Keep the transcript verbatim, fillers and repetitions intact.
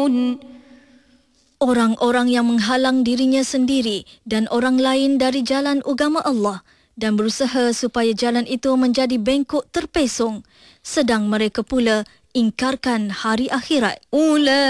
يعملون Orang-orang yang menghalang dirinya sendiri dan orang lain dari jalan agama Allah dan berusaha supaya jalan itu menjadi bengkok terpesong, sedang mereka pula ingkarkan hari akhirat.